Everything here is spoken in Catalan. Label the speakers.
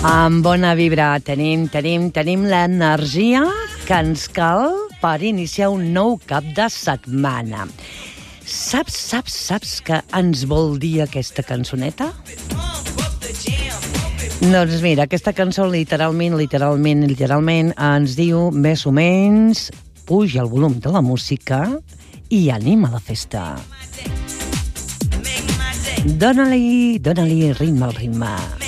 Speaker 1: Amb bona vibra tenim l'energia que ens cal per iniciar un nou cap de setmana. Saps què ens vol dir aquesta cançoneta? Doncs mira, aquesta cançó literalment ens diu més o menys puja el volum de la música i anima la festa. Dóna-li ritme al ritme.